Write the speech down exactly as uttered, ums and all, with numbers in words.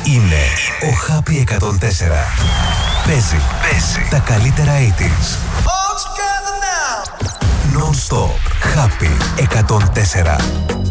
Είναι ο Happy εκατόν τέσσερα. Παίζει, παίζει τα καλύτερα ογδόντα. Non-stop. Happy εκατόν τέσσερα.